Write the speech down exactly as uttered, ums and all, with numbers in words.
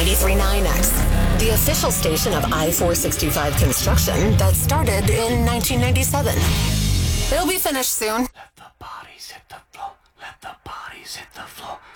ninety-three point nine X, the official station of I four sixty-five construction that started in nineteen ninety-seven. It'll be finished soon. Let the bodies hit the floor. Let the bodies hit the floor.